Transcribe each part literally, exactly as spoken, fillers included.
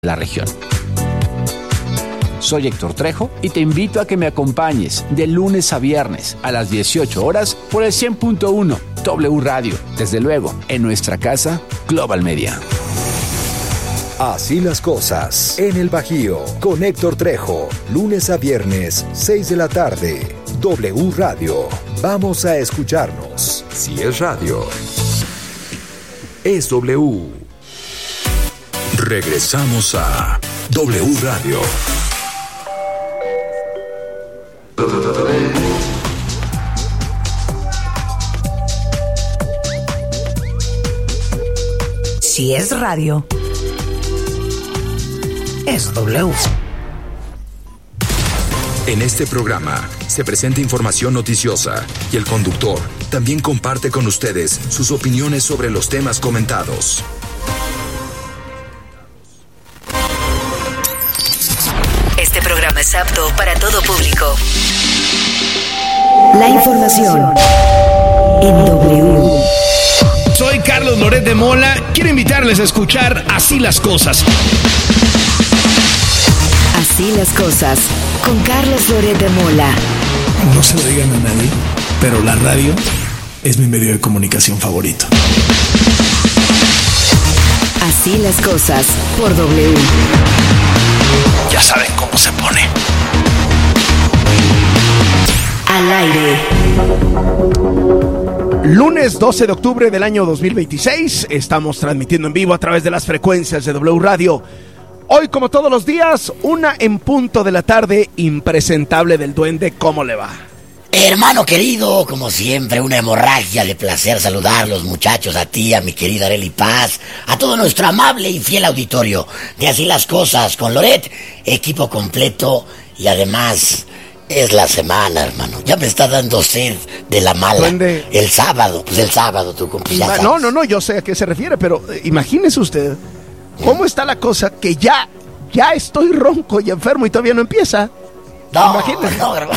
la región. Soy Héctor Trejo y te invito a que me acompañes de lunes a viernes a las dieciocho horas por el cien punto uno W Radio, desde luego en nuestra casa Global Media. Así las cosas en el Bajío con Héctor Trejo, lunes a viernes, seis de la tarde. W Radio. Vamos a escucharnos. Si es radio, es W. Regresamos a W Radio. Si es radio, es W. En este programa se presenta información noticiosa y el conductor también comparte con ustedes sus opiniones sobre los temas comentados. Este programa es apto para todo público. La información en W. Soy Carlos Loret de Mola. Quiero invitarles a escuchar Así las Cosas. Así las cosas con Carlos Loret de Mola. No se lo digan a nadie, pero la radio es mi medio de comunicación favorito. Así las cosas por W. Ya saben cómo se pone. Al aire. Lunes doce de octubre del año dos mil veintiséis. Estamos transmitiendo en vivo a través de las frecuencias de W Radio. Hoy, como todos los días, una en punto de la tarde, impresentable del duende. ¿Cómo le va? Hermano querido, como siempre, una hemorragia de placer saludarlos, muchachos, a ti, a mi querida Arely Paz, a todo nuestro amable y fiel auditorio de Así las Cosas con Loret, equipo completo y además es la semana, hermano. Ya me está dando sed de la mala. Duende. El sábado, pues el sábado, tú cumples. Ima- no, no, no, yo sé a qué se refiere, pero eh, imagínese usted cómo está la cosa que ya, ya estoy ronco y enfermo y todavía no empieza. No, Imagínese. no, hermano.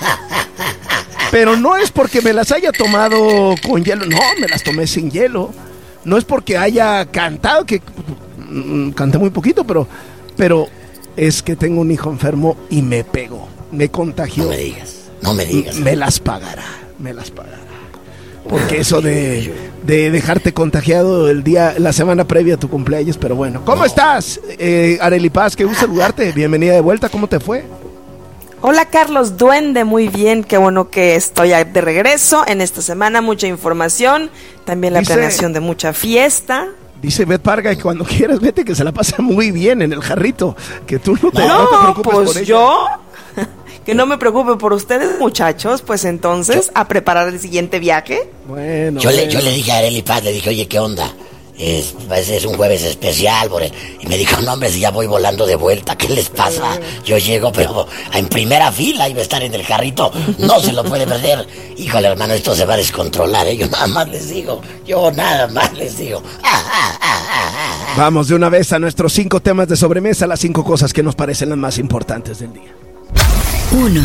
Pero no es porque me las haya tomado con hielo, no, me las tomé sin hielo. No es porque haya cantado, que mm, canté muy poquito, pero, pero es que tengo un hijo enfermo y me pegó, me contagió. No me digas, no me digas. Me las pagará, me las pagará. Porque eso de, de dejarte contagiado el día, la semana previa a tu cumpleaños, pero bueno. ¿Cómo No. estás, eh, Arely Paz? Qué gusto saludarte, bienvenida de vuelta, ¿cómo te fue? Hola Carlos Duende, muy bien, qué bueno que estoy de regreso en esta semana, mucha información, también la Dice- planeación de mucha fiesta. Dice Beth Parga que cuando quieras vete, que se la pasa muy bien en el jarrito, que tú no te, no No, te preocupes por pues ella. yo, que no me preocupe por ustedes muchachos, pues entonces a preparar el siguiente viaje. Bueno, Yo le, bueno. yo le dije a Arely Paz, le dije, oye, ¿qué onda? Es, pues, es un jueves especial, por el- y me dijo, no hombre, si ya voy volando de vuelta, ¿qué les pasa? Yo llego, pero en primera fila iba a estar en el carrito, no se lo puede perder. Híjole, hermano, esto se va a descontrolar, ¿eh? Yo nada más les digo, yo nada más les digo. Ah, ah, ah, ah, ah. Vamos de una vez a nuestros cinco temas de sobremesa, las cinco cosas que nos parecen las más importantes del día. Uno.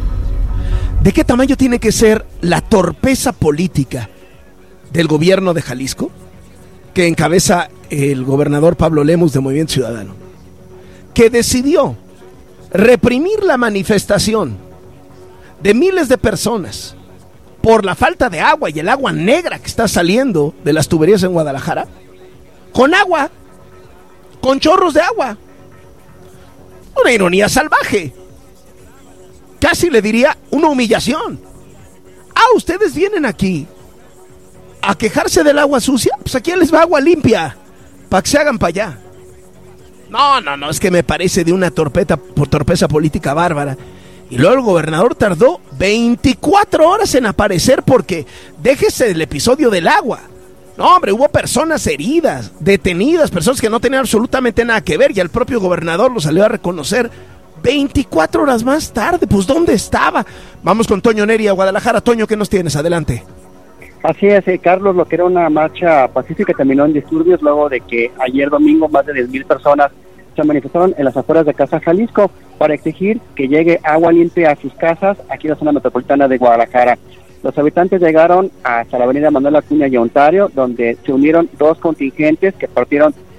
¿De qué tamaño tiene que ser la torpeza política del gobierno de Jalisco, que encabeza el gobernador Pablo Lemus de Movimiento Ciudadano, que decidió reprimir la manifestación de miles de personas por la falta de agua y el agua negra que está saliendo de las tuberías en Guadalajara, con agua, con chorros de agua? Una ironía salvaje. Casi le diría una humillación. Ah, ustedes vienen aquí a quejarse del agua sucia, pues aquí les va agua limpia, para que se hagan para allá. No, no, no, es que me parece de una torpeta, por torpeza política bárbara. Y luego el gobernador tardó veinticuatro horas en aparecer porque, déjese del episodio del agua. No, hombre, hubo personas heridas, detenidas, personas que no tenían absolutamente nada que ver, y el propio gobernador lo salió a reconocer veinticuatro horas más tarde. Pues, ¿dónde estaba? Vamos con Toño Neri a Guadalajara. Toño, ¿qué nos tienes? Adelante. Así es, eh, Carlos, lo que era una marcha pacífica terminó en disturbios luego de que ayer domingo más de diez mil personas se manifestaron en las afueras de Casa Jalisco para exigir que llegue agua limpia a sus casas aquí en la zona metropolitana de Guadalajara. Los habitantes llegaron hasta la avenida Manuel Acuña y Ontario, donde se unieron dos contingentes que partieron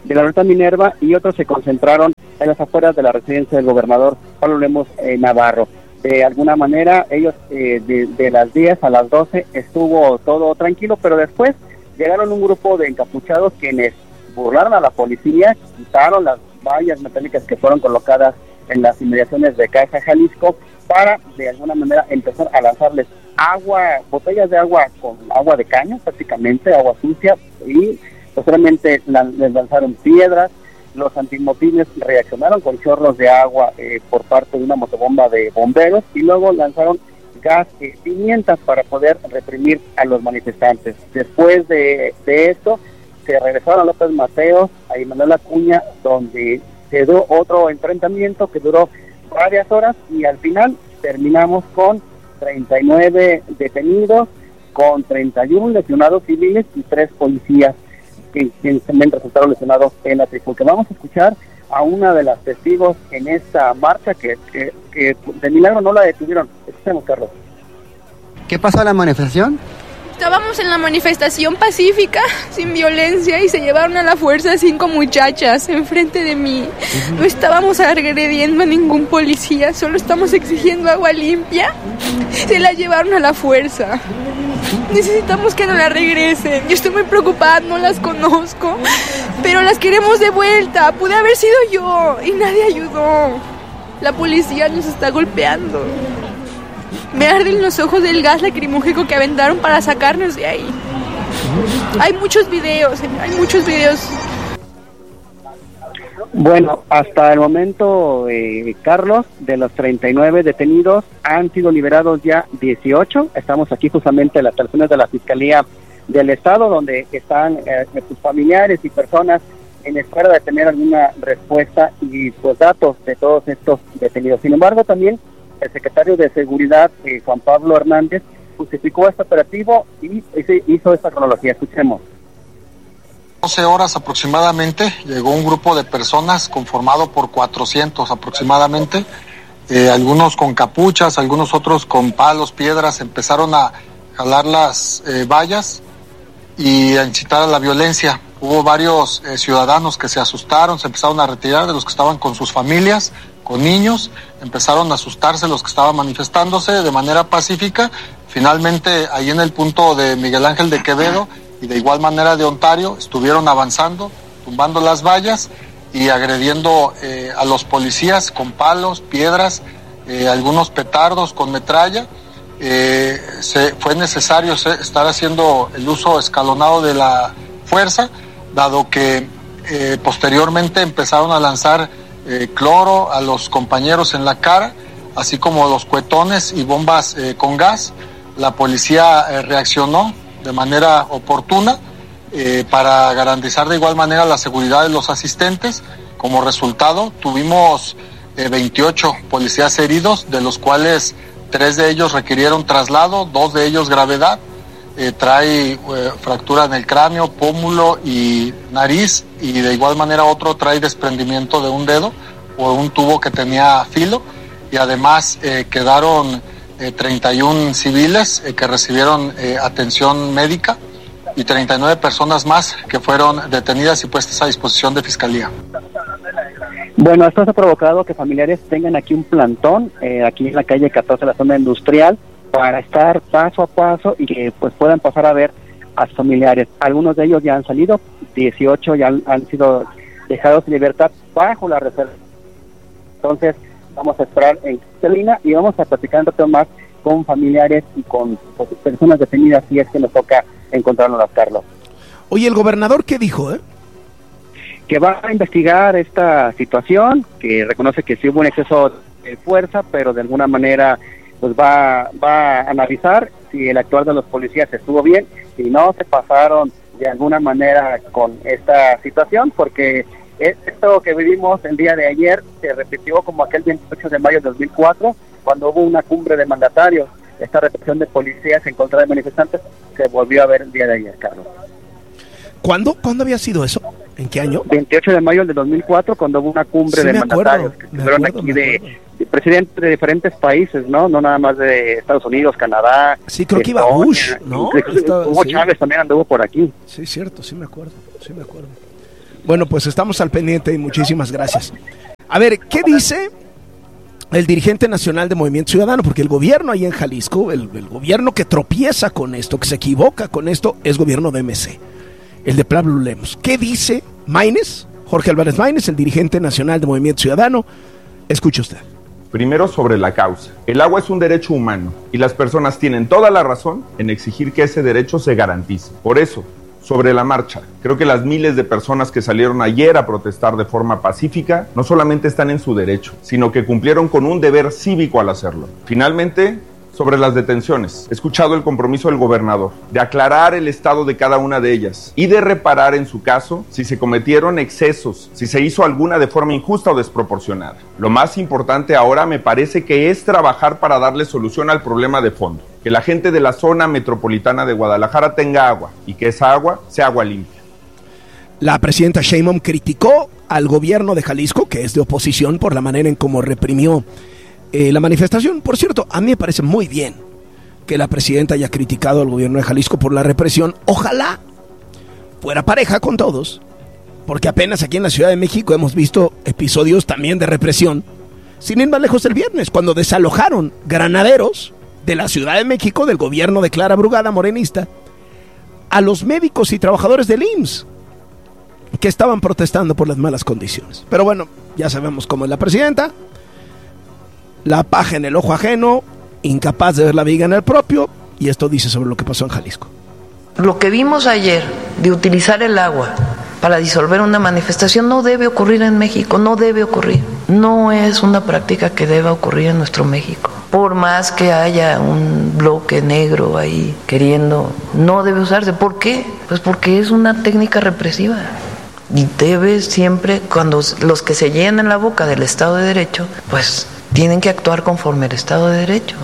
de la ruta Minerva y otros se concentraron en las afueras de la residencia del gobernador Pablo Lemus eh, Navarro. De alguna manera, ellos eh, de, de las diez a las doce estuvo todo tranquilo, pero después llegaron un grupo de encapuchados quienes burlaron a la policía, quitaron las vallas metálicas que fueron colocadas en las inmediaciones de Caja Jalisco para de alguna manera empezar a lanzarles agua, botellas de agua con agua de caño, prácticamente agua sucia, y posteriormente les lanzaron piedras. Los antimotines reaccionaron con chorros de agua eh, por parte de una motobomba de bomberos y luego lanzaron gas y eh, pimientas para poder reprimir a los manifestantes. Después de, de esto, se regresaron a López Mateos, a Manuel Acuña, donde se dio otro enfrentamiento que duró varias horas y al final terminamos con treinta y nueve detenidos, con treinta y uno lesionados civiles y tres policías que, que también resultaron lesionados en la trifulca. Vamos a escuchar a una de las testigos en esta marcha que, que, que de milagro no la detuvieron. Escuchemos, Carlos. ¿Qué pasó en la manifestación? Estábamos en la manifestación pacífica, sin violencia, y se llevaron a la fuerza cinco muchachas enfrente de mí. No estábamos agrediendo a ningún policía, solo estamos exigiendo agua limpia. Se la llevaron a la fuerza. Necesitamos que nos la regresen. Yo estoy muy preocupada, no las conozco, pero las queremos de vuelta. Pude haber sido yo y nadie ayudó. La policía nos está golpeando. Me arden los ojos del gas lacrimógeno que aventaron para sacarnos de ahí. Hay muchos videos, hay muchos videos. Bueno, hasta el momento, eh, Carlos, de los treinta y nueve detenidos, han sido liberados ya dieciocho. Estamos aquí justamente en las instalaciones de la Fiscalía del Estado, donde están eh, sus familiares y personas en espera de tener alguna respuesta y pues datos de todos estos detenidos. Sin embargo, también el secretario de Seguridad, eh, Juan Pablo Hernández, justificó este operativo y hizo esta cronología. Escuchemos. doce horas aproximadamente llegó un grupo de personas conformado por cuatrocientos aproximadamente, eh, algunos con capuchas, algunos otros con palos, piedras, empezaron a jalar las eh, vallas y a incitar a la violencia. Hubo varios eh, ciudadanos que se asustaron, se empezaron a retirar de los que estaban con sus familias, con niños, empezaron a asustarse los que estaban manifestándose de manera pacífica. Finalmente, ahí en el punto de Miguel Ángel de Quevedo y de igual manera de Ontario, estuvieron avanzando, tumbando las vallas y agrediendo eh, a los policías con palos, piedras, eh, algunos petardos con metralla. Eh, se, fue necesario se, estar haciendo el uso escalonado de la fuerza, dado que eh, posteriormente empezaron a lanzar Eh, cloro a los compañeros en la cara, así como los cuetones y bombas eh, con gas. La policía eh, reaccionó de manera oportuna eh, para garantizar de igual manera la seguridad de los asistentes. Como resultado, tuvimos eh, veintiocho policías heridos, de los cuales tres de ellos requirieron traslado, dos de ellos gravedad. Eh, trae eh, fractura en el cráneo, pómulo y nariz, y de igual manera otro trae desprendimiento de un dedo por un tubo que tenía filo, y además eh, quedaron eh, treinta y uno civiles eh, que recibieron eh, atención médica y treinta y nueve personas más que fueron detenidas y puestas a disposición de Fiscalía. Bueno, esto ha provocado que familiares tengan aquí un plantón, eh, aquí en la calle catorce, la zona industrial, para estar paso a paso y que pues puedan pasar a ver a sus familiares. Algunos de ellos ya han salido, dieciocho ya han, han sido dejados en libertad bajo la reserva. Entonces vamos a esperar en Celina y vamos a platicar un rato más con familiares y con pues, personas detenidas si es que nos toca encontrarnos, Carlos. Oye, ¿el gobernador qué dijo, eh? Que va a investigar esta situación, que reconoce que sí hubo un exceso de fuerza, pero de alguna manera pues va, va a analizar si el actuar de los policías estuvo bien, si no se pasaron de alguna manera con esta situación, porque esto que vivimos el día de ayer se repitió como aquel veintiocho de mayo de dos mil cuatro, cuando hubo una cumbre de mandatarios. Esta represión de policías en contra de manifestantes se volvió a ver el día de ayer, Carlos. ¿Cuándo? ¿Cuándo había sido eso? ¿En qué año? veintiocho de mayo de dos mil cuatro, cuando hubo una cumbre sí, de mandatarios acuerdo, que estuvieron aquí de, de presidentes de diferentes países, ¿no? No nada más de Estados Unidos, Canadá. Sí, creo que iba Bush, ¿no? Hugo sí. Chávez también anduvo por aquí. Sí, cierto, sí me acuerdo, sí me acuerdo. Bueno, pues estamos al pendiente y muchísimas gracias. A ver, ¿qué dice el dirigente nacional de Movimiento Ciudadano? Porque el gobierno ahí en Jalisco, el, el gobierno que tropieza con esto, que se equivoca con esto, es gobierno de M C, el de Pablo Lemus. ¿Qué dice Maínez? Jorge Álvarez Maínez, el dirigente nacional de Movimiento Ciudadano. Escuche usted. Primero, sobre la causa. El agua es un derecho humano y las personas tienen toda la razón en exigir que ese derecho se garantice. Por eso, sobre la marcha, creo que las miles de personas que salieron ayer a protestar de forma pacífica no solamente están en su derecho, sino que cumplieron con un deber cívico al hacerlo. Finalmente, sobre las detenciones, he escuchado el compromiso del gobernador de aclarar el estado de cada una de ellas y de reparar en su caso si se cometieron excesos, si se hizo alguna de forma injusta o desproporcionada. Lo más importante ahora me parece que es trabajar para darle solución al problema de fondo, que la gente de la zona metropolitana de Guadalajara tenga agua y que esa agua sea agua limpia. La presidenta Sheinbaum criticó al gobierno de Jalisco, que es de oposición, por la manera en cómo reprimió Eh, la manifestación. Por cierto, a mí me parece muy bien que la presidenta haya criticado al gobierno de Jalisco por la represión. Ojalá fuera pareja con todos, porque apenas aquí en la Ciudad de México hemos visto episodios también de represión, sin ir más lejos el viernes, cuando desalojaron granaderos de la Ciudad de México, del gobierno de Clara Brugada, morenista, a los médicos y trabajadores del I M S S que estaban protestando por las malas condiciones. Pero bueno, ya sabemos cómo es la presidenta. La paja en el ojo ajeno, incapaz de ver la viga en el propio, y esto dice sobre lo que pasó en Jalisco. Lo que vimos ayer de utilizar el agua para disolver una manifestación no debe ocurrir en México, no debe ocurrir. No es una práctica que deba ocurrir en nuestro México. Por más que haya un bloque negro ahí queriendo, no debe usarse. ¿Por qué? Pues porque es una técnica represiva. Y debe siempre, cuando los que se llenan la boca del Estado de Derecho, pues tienen que actuar conforme al Estado de Derecho.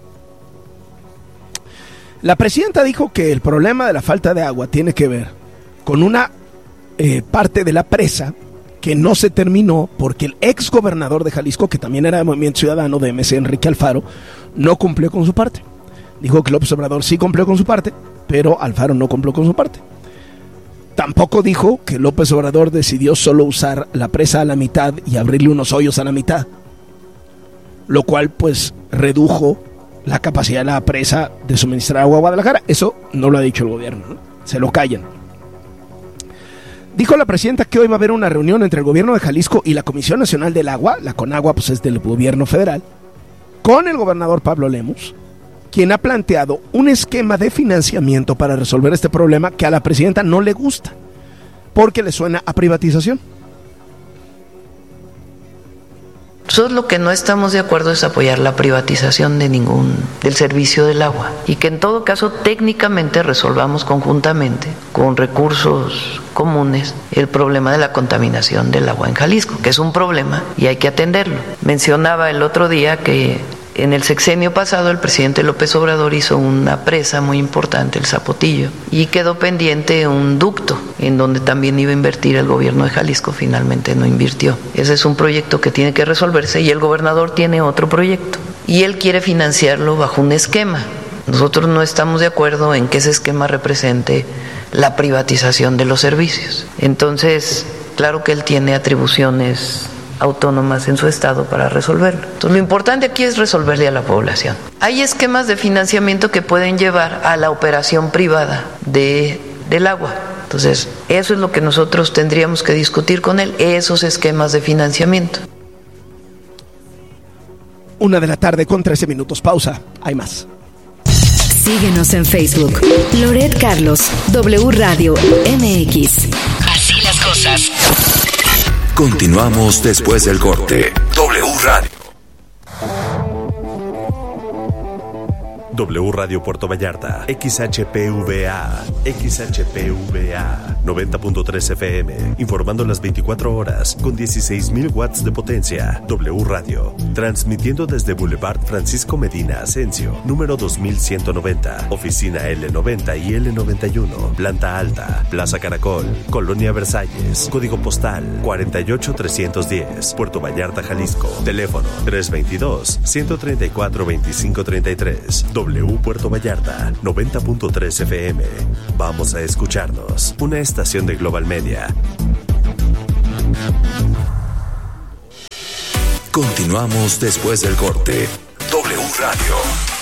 La presidenta dijo que el problema de la falta de agua tiene que ver con una eh, parte de la presa que no se terminó porque el ex gobernador de Jalisco, que también era de Movimiento Ciudadano de M C, Enrique Alfaro, no cumplió con su parte. Dijo que López Obrador sí cumplió con su parte, pero Alfaro no cumplió con su parte. Tampoco dijo que López Obrador decidió solo usar la presa a la mitad y abrirle unos hoyos a la mitad, lo cual pues redujo la capacidad de la presa de suministrar agua a Guadalajara. Eso no lo ha dicho el gobierno, ¿no? Se lo callan. Dijo la presidenta que hoy va a haber una reunión entre el gobierno de Jalisco y la Comisión Nacional del Agua, la CONAGUA pues es del gobierno federal, con el gobernador Pablo Lemus, quien ha planteado un esquema de financiamiento para resolver este problema que a la presidenta no le gusta, porque le suena a privatización. Nosotros lo que no estamos de acuerdo es apoyar la privatización de ningún del servicio del agua y que en todo caso técnicamente resolvamos conjuntamente con recursos comunes el problema de la contaminación del agua en Jalisco, que es un problema y hay que atenderlo. Mencionaba el otro día que en el sexenio pasado el presidente López Obrador hizo una presa muy importante, el Zapotillo, y quedó pendiente un ducto en donde también iba a invertir el gobierno de Jalisco, finalmente no invirtió. Ese es un proyecto que tiene que resolverse y el gobernador tiene otro proyecto y él quiere financiarlo bajo un esquema. Nosotros no estamos de acuerdo en que ese esquema represente la privatización de los servicios. Entonces, claro que él tiene atribuciones autónomas en su estado para resolverlo. Entonces, lo importante aquí es resolverle a la población. Hay esquemas de financiamiento que pueden llevar a la operación privada de, del agua. Entonces, eso es lo que nosotros tendríamos que discutir con él, esos esquemas de financiamiento. Una de la tarde con trece minutos. Pausa. Hay más. Síguenos en Facebook. Loret Carlos, W Radio M X. Así las cosas. Continuamos después del corte. W Radio. W Radio Puerto Vallarta, X H P V A, X H P V A, noventa punto tres F M, informando las veinticuatro horas con dieciséis mil watts de potencia. W Radio, transmitiendo desde Boulevard Francisco Medina Asensio, número dos mil ciento noventa, oficina L noventa y L noventa y uno, planta alta, Plaza Caracol, Colonia Versalles, código postal cuarenta y ocho trescientos diez, Puerto Vallarta, Jalisco, teléfono tres veintidós, ciento treinta y cuatro, veinticinco treinta y tres. W Puerto Vallarta, noventa punto tres F M. Vamos a escucharnos. Una estación de Global Media. Continuamos después del corte. W Radio.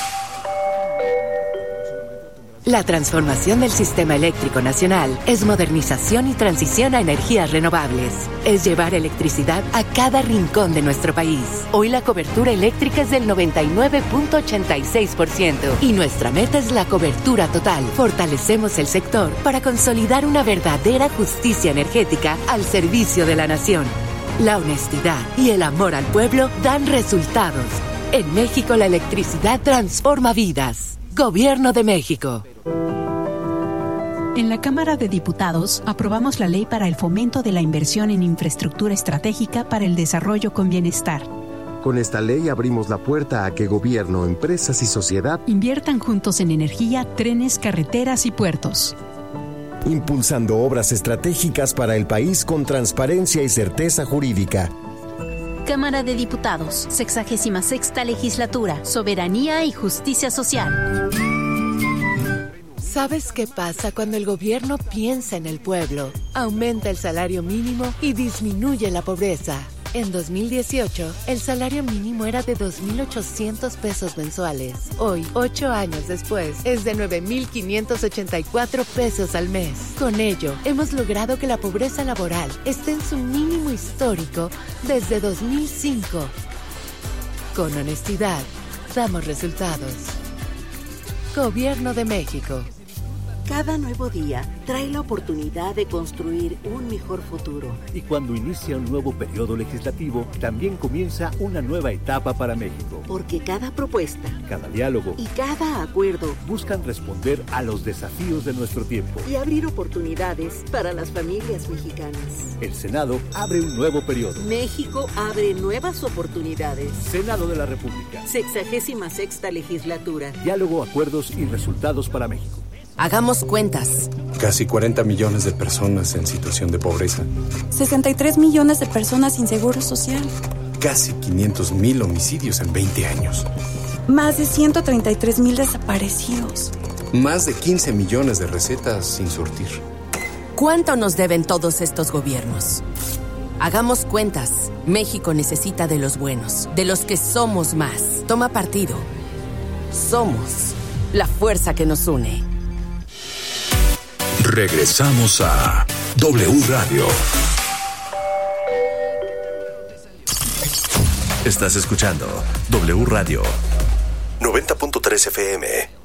La transformación del sistema eléctrico nacional es modernización y transición a energías renovables. Es llevar electricidad a cada rincón de nuestro país. Hoy la cobertura eléctrica es del noventa y nueve punto ochenta y seis por ciento y nuestra meta es la cobertura total. Fortalecemos el sector para consolidar una verdadera justicia energética al servicio de la nación. La honestidad y el amor al pueblo dan resultados. En México la electricidad transforma vidas. Gobierno de México. En la Cámara de Diputados aprobamos la ley para el fomento de la inversión en infraestructura estratégica para el desarrollo con bienestar. Con esta ley abrimos la puerta a que gobierno, empresas y sociedad inviertan juntos en energía, trenes, carreteras y puertos. Impulsando obras estratégicas para el país con transparencia y certeza jurídica. Cámara de Diputados, sexagésima sexta legislatura, soberanía y justicia social. ¿Sabes qué pasa cuando el gobierno piensa en el pueblo? Aumenta el salario mínimo y disminuye la pobreza. En dos mil dieciocho, el salario mínimo era de dos mil ochocientos pesos mensuales. Hoy, ocho años después, es de nueve mil quinientos ochenta y cuatro pesos al mes. Con ello, hemos logrado que la pobreza laboral esté en su mínimo histórico desde dos mil cinco. Con honestidad, damos resultados. Gobierno de México. Cada nuevo día trae la oportunidad de construir un mejor futuro. Y cuando inicia un nuevo periodo legislativo, también comienza una nueva etapa para México. Porque cada propuesta, cada diálogo y cada acuerdo buscan responder a los desafíos de nuestro tiempo y abrir oportunidades para las familias mexicanas. El Senado abre un nuevo periodo. México abre nuevas oportunidades. Senado de la República. Sexagésima sexta legislatura. Diálogo, acuerdos y resultados para México. Hagamos cuentas. Casi cuarenta millones de personas en situación de pobreza. sesenta y tres millones de personas sin seguro social. Casi quinientos mil homicidios en veinte años. Más de ciento treinta y tres mil desaparecidos. Más de quince millones de recetas sin surtir. ¿Cuánto nos deben todos estos gobiernos? Hagamos cuentas. México necesita de los buenos, de los que somos más. Toma partido. Somos la fuerza que nos une. Regresamos a W Radio. Estás escuchando W Radio noventa punto tres F M.